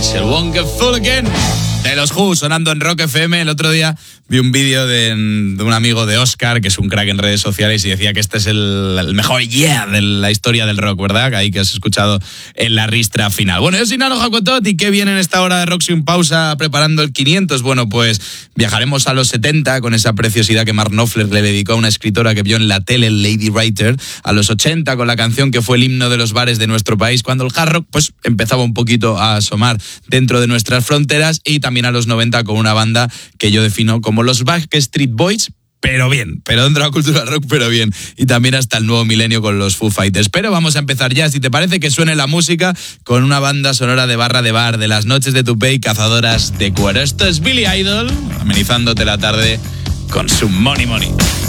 Beach, el Won't Get Full Again de los Who, sonando en Rock FM. El otro día vi un vídeo de un amigo de Oscar, que es un crack en redes sociales, y decía que este es el mejor de la historia del rock, ¿verdad? Ahí que has escuchado en la ristra final. Bueno, yo soy Nano Jacotot, y ¿qué viene en esta hora de Rock sin pausa preparando el 500? Bueno, pues viajaremos a los 70 con esa preciosidad que Mark Knopfler le dedicó a una escritora que vio en la tele, Lady Writer, a los 80 con la canción que fue el himno de los bares de nuestro país, cuando el hard rock pues empezaba un poquito a asomar dentro de nuestras fronteras, y también a los 90 con una banda que yo defino como los Backstreet Boys, pero bien, pero dentro de la cultura rock, pero bien. Y también hasta el nuevo milenio con los Foo Fighters. Pero vamos a empezar ya, si te parece, que suene la música con una banda sonora de barra de bar, de las noches de Tupé y cazadoras de cuero. Esto es Billy Idol, amenizándote la tarde con su Money Money.